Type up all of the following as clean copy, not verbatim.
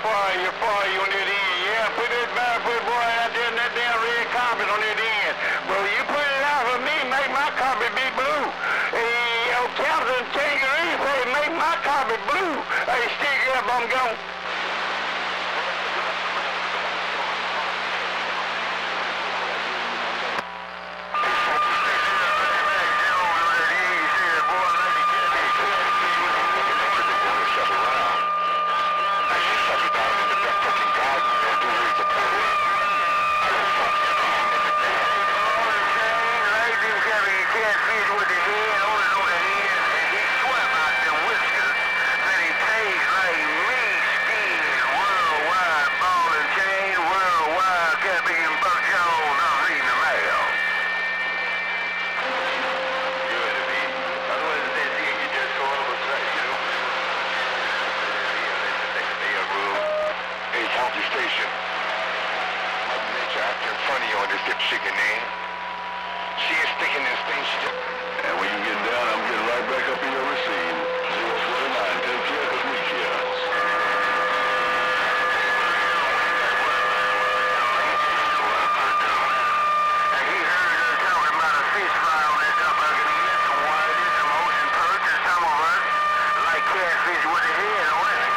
fire on that end. Yeah, put that barefoot boy out there in that damn red carpet on that end. But you put it out for me, make my carpet be blue. Hey, yo, Captain Kangaroo say, make my carpet blue. Hey, stick it up, I'm gone. Station. Mother Nature acting funny on this hip chicken name. She is sticking this thing. And when you get down, I'm getting right back up in your receive. 049, take care, cause we care. And he heard her talking about a fish fry on that dump. I can get some whiting, some ocean perch, and some of us like catfish with a head on it.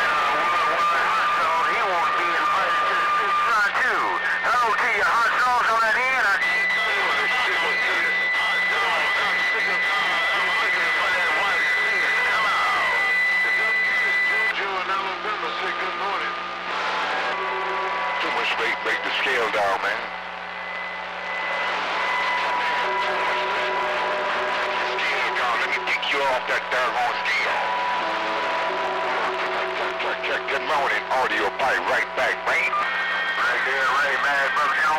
Break the scale down, man. Scale down, let me take you off that doggone scale. Good morning, audio bite right back, man. Right there, Ray, man,